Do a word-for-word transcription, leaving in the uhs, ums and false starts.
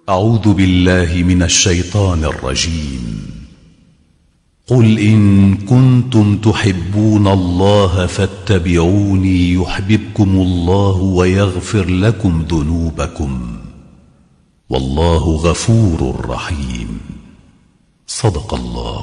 أعوذ بالله من الشيطان الرجيم. قل إن كنتم تحبون الله فاتبعوني يحببكم الله ويغفر لكم ذنوبكم والله غفور رحيم. صدق الله